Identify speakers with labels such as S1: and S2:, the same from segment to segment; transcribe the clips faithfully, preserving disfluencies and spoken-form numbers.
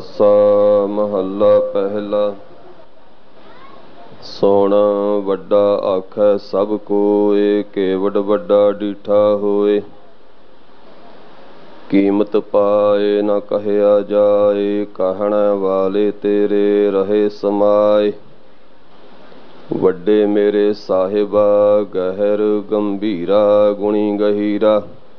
S1: ਆਸਾ ਮਹੱਲਾ ਪਹਿਲਾ। ਸੋਣ ਵੱਡਾ ਆਖੈ ਸਭ ਕੋਇ, ਕੇਵਡ ਵੱਡਾ ਡੀਠਾ ਹੋਏ। ਕੀਮਤ ਪਾਏ ਨ ਕਹਿਆ ਜਾਏ, ਕਹਿਣ ਵਾਲੇ ਤੇਰੇ ਰਹੇ ਸਮਾਏ। ਵੱਡੇ ਮੇਰੇ ਸਾਹਿਬਾ ਗਹਿਰ ਗੰਭੀਰਾ, ਗੁਣੀ ਗਹੀਰਾ।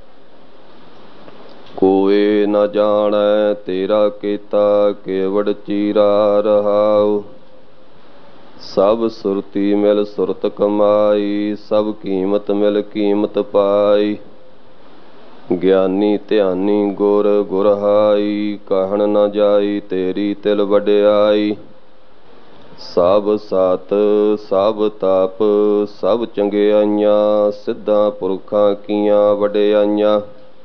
S1: ਕੋਇ ਨ ਜਾਣੈ ਤੇਰਾ ਕੀਤਾ, ਕੇਵਡ ਚੀਰਾ ਰਹਾਉ। ਸਭ ਸੁਰਤੀ ਮਿਲ ਸੁਰਤ ਕਮਾਈ, ਸਭ ਕੀਮਤ ਮਿਲ ਕੀਮਤ ਪਾਈ। ਗਿਆਨੀ ਧਿਆਨੀ ਗੁਰ ਗੁਰਹਾਈ, ਕਹਿਣ ਨ ਜਾਈ ਤੇਰੀ ਤਿਲ ਵਡਿਆਈ। ਸਭ ਸਤ ਸਭ ਤਪ ਸਭ ਚੰਗਿਆਈਆਂ, ਸਿੱਧਾਂ ਪੁਰਖਾਂ ਕੀਆਂ ਵਡਿਆਈਆਂ।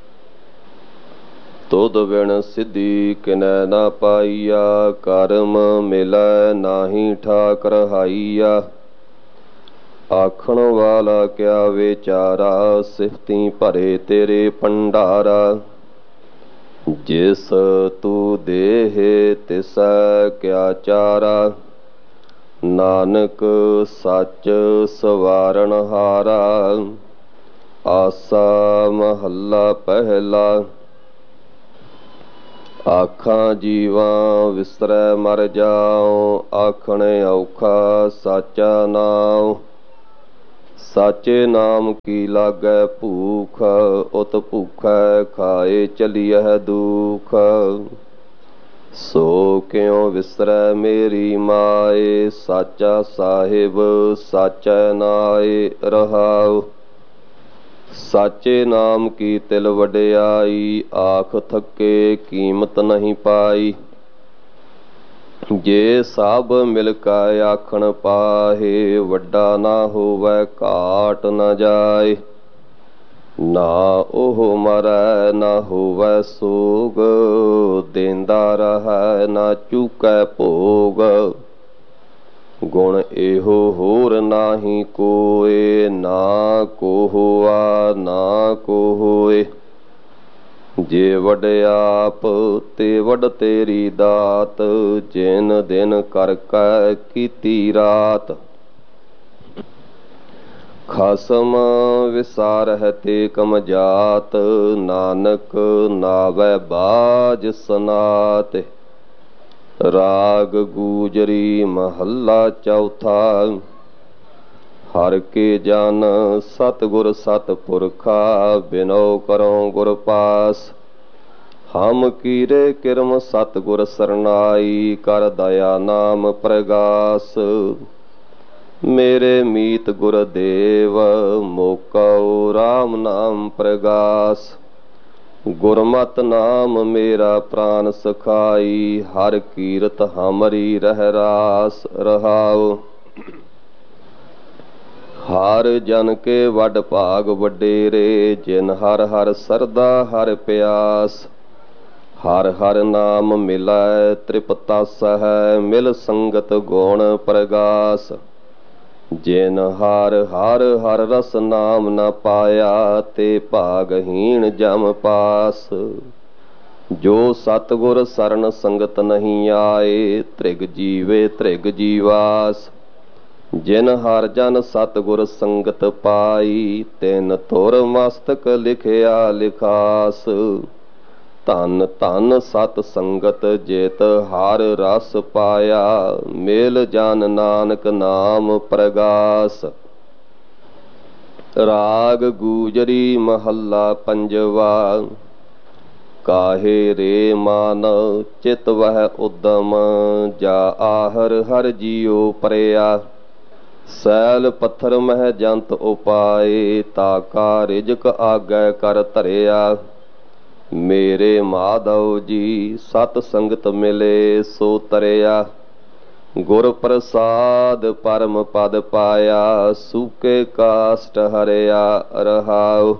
S1: ਤੁਧ ਬਿਨ ਸਿੱਧੀ ਕਿਨੈ ਨਾ ਪਾਈਆ, ਕਰਮ ਮਿਲੈ ਨਾਹੀ ਠਾਕ ਰਹਾਈਆ। ਆਖਣ ਵਾਲਾ ਕਿਆ ਵਿਚਾਰਾ, ਸਿਫਤੀ ਭਰੇ ਤੇਰੇ ਭੰਡਾਰਾ। ਜਿਸ ਤੂੰ ਦੇਹ ਤਿਸੈ ਕਿਆ ਚਾਰਾ, ਨਾਨਕ ਸੱਚ ਸਵਾਰਨ ਹਾਰਾ। ਆਸਾ ਮਹੱਲਾ ਪਹਿਲਾ। ਆਖਾਂ ਜੀਵਾਂ ਵਿਸਰੈ ਮਰ ਜਾਉ, ਆਖਣ ਔਖਾ ਸਾਚਾ ਨਾਉ। ਸਾਚੇ ਨਾਮ ਕੀ ਲਾਗੈ ਭੂਖ, ਉਤ ਭੂਖੈ ਖਾਏ ਚਲੀਐ ਦੁਖ। ਸੋ ਕਿਉ ਵਿਸਰੈ ਮੇਰੀ ਮਾਏ, ਸਾਚਾ ਸਾਹਿਬ ਸਾਚੈ ਨਾਏ ਰਹਾਉ। ਸਾਚੇ ਨਾਮ ਕੀ ਤਿਲ ਵਡਿਆਈ, ਆਖ ਥੱਕੇ ਕੀਮਤ ਨਹੀਂ ਪਾਈ। ਜੇ ਸਭ ਮਿਲ ਕੈ ਆਖਣ ਪਾਹੇ, ਵੱਡਾ ਨਾ ਹੋਵੈ ਘਾਟ ਨ ਜਾਏ। ਨਾ ਉਹ ਮਰੈ ਨਾ ਹੋਵੈ ਸੋਗ, ਦੇਂਦਾ ਰਹੈ ਨਾ ਚੂਕੈ ਭੋਗ। ਗੁਣ ਇਹੋ ਹੋਰ ਨਾਹੀ ਕੋਇ, ਨਾ ਕੋ ਹੋਆ ਨਾ ਕੋ ਹੋਏ। ਜੇ ਵਡਿਆਪ ਤੇ ਵਡ ਤੇਰੀ ਦਾਤ, ਜਿਨ ਦਿਨ ਕਰ ਕੈ ਕੀਤੀ ਰਾਤ। ਖਸਮ ਵਿਸਾਰਹਿ ਤੇ ਕਮਜਾਤ, ਨਾਨਕ ਨਾਵੈ ਬਾਝ ਸਨਾਤ। ਰਾਗ ਗੂਜਰੀ ਮਹੱਲਾ ਚੌਥਾ। ਹਰਿ ਕੇ ਜਨ ਸਤਿਗੁਰ ਸਤਿਪੁਰਖਾ, ਬਿਨੋ ਕਰਉ ਗੁਰ ਪਾਸ। ਹਮ ਕੀਰੇ ਕਿਰਮ ਸਤਿਗੁਰ ਸਰਨਾਈ, ਕਰ ਦਇਆ ਨਾਮ ਪ੍ਰਗਾਸ। ਮੇਰੇ ਮੀਤ ਗੁਰਦੇਵ ਮੋਕਉ, ਰਾਮ ਨਾਮ ਪ੍ਰਗਾਸ। ਗੁਰਮਤਿ ਨਾਮ ਮੇਰਾ ਪ੍ਰਾਨ ਸਖਾਈ, ਹਰਿ ਕੀਰਤ ਹਮਰੀ ਰਹਿ ਰਾਸ ਰਹਾਉ। ਹਰ ਜਨ ਕੇ ਵੱਡ ਭਾਗ ਵਡੇਰੇ, ਜਿਨ ਹਰਿ ਹਰਿ ਸਰਦਾ ਹਰਿ ਪਿਆਸ। ਹਰਿ ਹਰਿ ਨਾਮ ਮਿਲੈ ਤ੍ਰਿਪਤਾਸਹਿ, ਮਿਲ ਸੰਗਤ ਗੁਣ ਪ੍ਰਗਾਸ। ਜਿਨ ਹਰਿ ਹਰਿ ਹਰਿ ਰਸ ਨਾਮ ਨ ਪਾਇਆ, ਤੇ ਭਾਗਹੀਣ ਜਮ ਪਾਸ। ਜੋ ਸਤਿਗੁਰ ਸਰਨ ਸੰਗਤ ਨਹੀਂ ਆਏ, ਤ੍ਰਿਗ ਜੀਵੇ ਤ੍ਰਿਗ ਜੀਵਾਸ। ਜਿਨ ਹਰਿ ਜਨ ਸਤਿਗੁਰ ਸੰਗਤ ਪਾਈ, ਤਿਨ ਧੁਰ ਮਸਤਕ ਲਿਖਿਆ ਲਿਖਾਸ। ਧਨ ਧਨ ਸਤ ਸੰਗਤ ਜਿਤ ਹਰਿ ਰਸ ਪਾਇਆ, ਮਿਲ ਜਨ ਨਾਨਕ ਨਾਮ ਪ੍ਰਗਾਸ। ਰਾਗ ਗੂਜਰੀ ਮਹੱਲਾ ਪੰਜਵਾ। ਕਾਹੇ ਰੇ ਮਨ ਚਿਤ ਵਹਿ ਉਦਮ, ਜਾ ਆਹਰ ਹਰਿ ਜੀਉ ਪਰਿਆ। ਸੈਲ ਪੱਥਰ ਮਹਿ ਜੰਤ ਉਪਾਏ, ਤਾਕਾ ਰਿਜਕ ਆਗੈ ਕਰ ਧਰਿਆ। ਮੇਰੇ ਮਾਧਵ ਜੀ ਸਤ ਸੰਗਤ ਮਿਲੇ ਸੋ ਤਰਿਆ। ਗੁਰ ਪ੍ਰਸਾਦ ਪਰਮ ਪਦ ਪਾਇਆ, ਸੂਕੇ ਕਾਸ਼ਟ ਹਰਿਆ ਰਹਾਉ।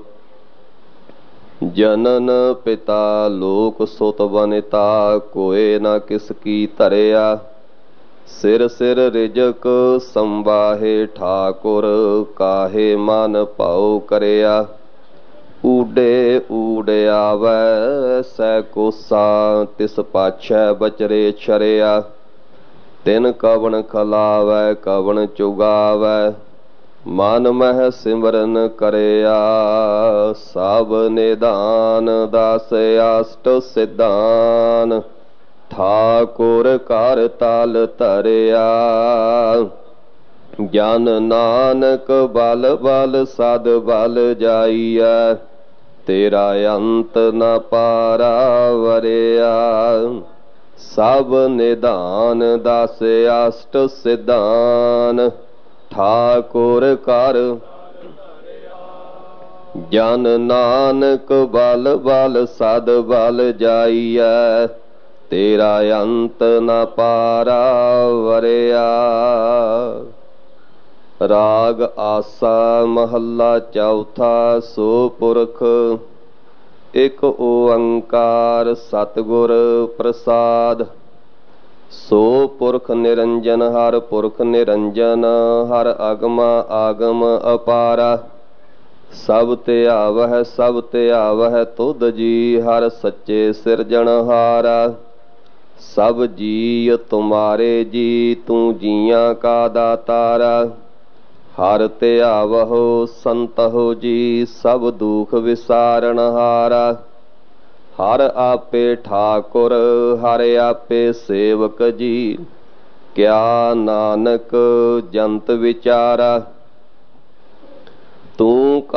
S1: ਜਨਨ ਪਿਤਾ ਲੋਕ ਸੁਤ ਬਨਿਤਾ, ਕੋਇ ਨਾ ਕਿਸ ਕੀ ਧਰਿਆ। ਸਿਰ ਸਿਰ ਰਿਜਕ ਸੰਵਾਹੇ ਠਾਕੁਰ, ਕਾਹੇ ਮਨ ਭਾਉ ਕਰਿਆ। ਊਡੇ ਊੜ ਆਵੈ ਸੈ ਕੋਸਾ, ਤਿਸ ਪਾਛੈ ਬਚਰੇ ਛਰਿਆ। ਤਿਨ ਕਵਣ ਖਲਾਵੈ ਕਵਣ ਚੁਗਾਵੈ, ਮਨ ਮਹਿ ਸਿਮਰਨ ਕਰਿਆ। ਸਭ ਨਿਧਾਨ ਦਾਸ ਅਸ਼ਟ ਸਿਧਾਨ, ਠਾਕੁਰ ਘਰ ਤਲ ਧਰਿਆ। ਜਨ ਨਾਨਕ ਬਲ ਬਲ ਸਦ ਬਲ ਜਾਈਐ, ਤੇਰਾ ਅੰਤ ਨ ਪਾਰਾ ਵਰਿਆ। ਸਭ ਨਿਧਾਨ ਦਸ ਅਸ਼ਟ ਸਿਧਾਨ, ਠਾਕੁਰ ਘਰ ਜਨ ਨਾਨਕ ਬਲ ਬਲ ਸਦ ਬਲ ਜਾਈਐ, ਤੇਰਾ ਅੰਤ ਨ ਪਾਰਾ ਵਰਿਆ। ਰਾਗ ਆਸਾ ਮਹੱਲਾ ਚੌਥਾ। ਸੋ ਪੁਰਖ ਇਕ ਓੰਕਾਰ ਸਤਿਗੁਰ ਪ੍ਰਸਾਦ। ਸੋ ਪੁਰਖ ਨਿਰੰਜਨ ਹਰ ਪੁਰਖ ਨਿਰੰਜਨ, ਹਰ ਅਗਮ ਆਗਮ ਅਪਾਰਾ। ਸਭ ਧਿਆਵਹਿ ਸਭ ਧਿਆਵਹਿ ਤੁਧ ਜੀ, ਹਰ ਸੱਚੇ ਸਿਰਜਣਹਾਰਾ। ਸਭ ਜੀਅ ਤੁਮਾਰੇ ਜੀ, ਤੂੰ ਜੀਆਂ ਕਾ ਦਾਤਾਰਾ। ਹਰ ਧਿਆਵਹੁ ਸੰਤਹੁ ਜੀ, ਸਭ ਦੁਖ ਵਿਸਾਰਣਹਾਰਾ। ਹਰ ਆਪੇ ਠਾਕੁਰ ਹਰ ਆਪੇ ਸੇਵਕ ਜੀ, ਕਿਆ ਨਾਨਕ ਜੰਤ ਵਿਚਾਰਾ। ਤੂੰ